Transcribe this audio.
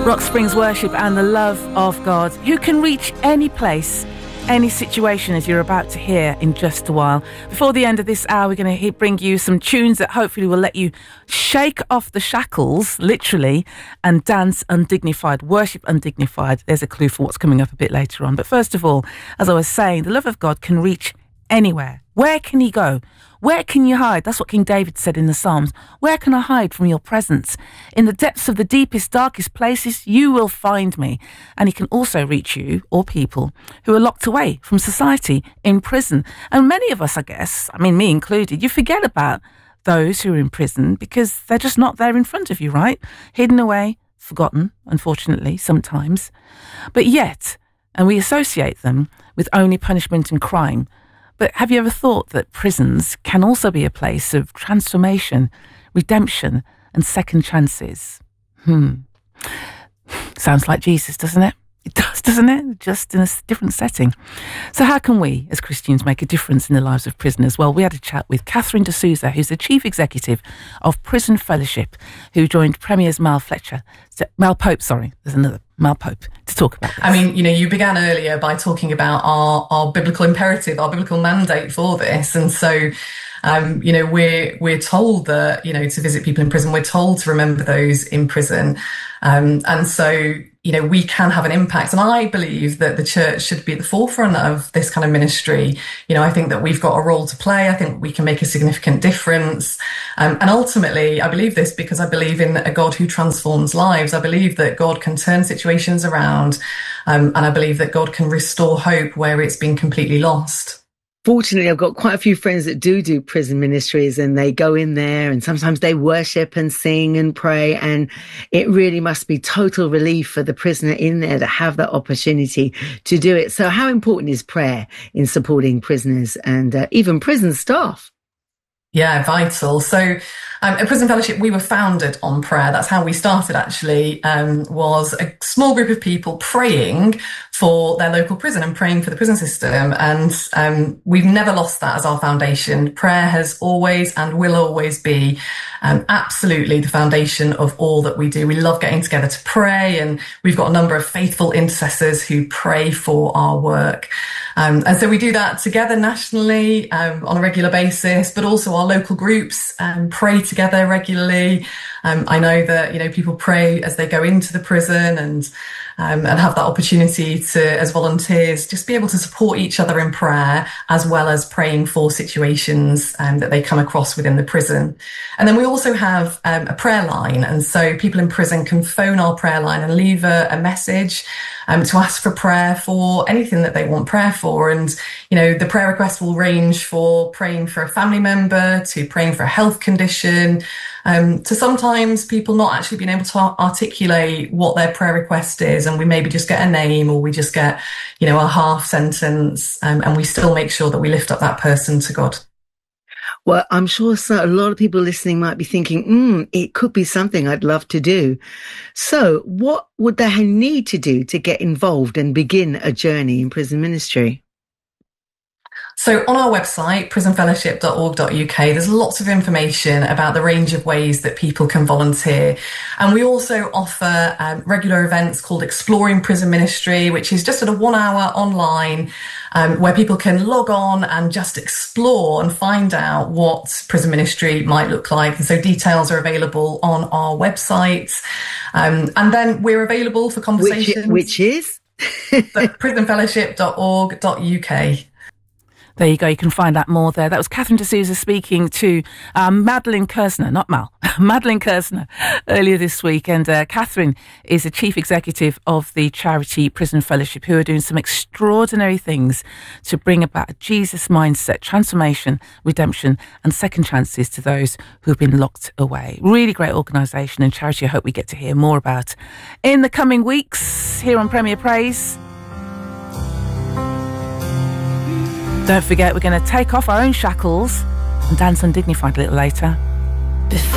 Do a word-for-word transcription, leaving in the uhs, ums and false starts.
Rock Springs Worship and the love of God, who can reach any place, any situation, as you're about to hear in just a while. Before the end of this hour, we're going to bring you some tunes that hopefully will let you shake off the shackles, literally, and dance undignified, worship undignified. There's a clue for what's coming up a bit later on. But first of all, as I was saying, the love of God can reach anywhere. Where can he go? Where can you hide? That's what King David said in the Psalms. Where can I hide from your presence? In the depths of the deepest, darkest places, you will find me. And he can also reach you, or people, who are locked away from society in prison. And many of us, I guess, I mean me included, you forget about those who are in prison because they're just not there in front of you, right? Hidden away, forgotten, unfortunately, sometimes. But yet, and we associate them with only punishment and crime. But have you ever thought that prisons can also be a place of transformation, redemption, and second chances? Hmm. Sounds like Jesus, doesn't it? It does, doesn't it? Just in a different setting. So how can we, as Christians, make a difference in the lives of prisoners? Well, we had a chat with Catherine D'Souza, who's the Chief Executive of Prison Fellowship, who joined Premier's Mal Fletcher, Mal Pope, sorry, there's another, Mal Pope, to talk about this. I mean, you know, you began earlier by talking about our, our biblical imperative, our biblical mandate for this. And so, um, you know, we're, we're told that, you know, to visit people in prison, we're told to remember those in prison. Um, and so, you know, we can have an impact. And I believe that the church should be at the forefront of this kind of ministry. You know, I think that we've got a role to play. I think we can make a significant difference. Um, and ultimately, I believe this because I believe in a God who transforms lives. I believe that God can turn situations around. Um, and I believe that God can restore hope where it's been completely lost. Fortunately, I've got quite a few friends that do do prison ministries, and they go in there and sometimes they worship and sing and pray. And it really must be total relief for the prisoner in there to have that opportunity to do it. So how important is prayer in supporting prisoners and uh, even prison staff? Yeah, vital. So um, at Prison Fellowship, we were founded on prayer. That's how we started, actually, um, was a small group of people praying for their local prison and praying for the prison system. And um, we've never lost that as our foundation. Prayer has always and will always be um, absolutely the foundation of all that we do. We love getting together to pray, and we've got a number of faithful intercessors who pray for our work. Um, and so we do that together nationally um, on a regular basis, but also our local groups um, pray together regularly. Um, I know that, you know, people pray as they go into the prison and um, and have that opportunity to, as volunteers, just be able to support each other in prayer, as well as praying for situations um, that they come across within the prison. And then we also have um, a prayer line. And so people in prison can phone our prayer line and leave a, a message um, to ask for prayer for anything that they want prayer for. And, you know, the prayer request will range for praying for a family member to praying for a health condition, um, to sometimes people not actually being able to articulate what their prayer request is. And we maybe just get a name, or we just get, you know, a half sentence, um, and we still make sure that we lift up that person to God. Well, I'm sure so, a lot of people listening might be thinking, hmm, it could be something I'd love to do. So what would they need to do to get involved and begin a journey in prison ministry? So on our website, prison fellowship dot org dot U K, there's lots of information about the range of ways that people can volunteer. And we also offer um, regular events called Exploring Prison Ministry, which is just at a one hour online um, where people can log on and just explore and find out what prison ministry might look like. And so details are available on our website. Um, and then we're available for conversations. Which, which is? prison fellowship dot org dot U K. There you go. You can find out more there. That was Catherine D'Souza speaking to um, Madeline Kersner, not Mal, Madeline Kersner, earlier this week. And uh, Catherine is the Chief Executive of the charity Prison Fellowship, who are doing some extraordinary things to bring about a Jesus mindset, transformation, redemption, and second chances to those who have been locked away. Really great organisation and charity I hope we get to hear more about in the coming weeks here on Premier Praise. Don't forget, we're going to take off our own shackles and dance undignified a little later. Before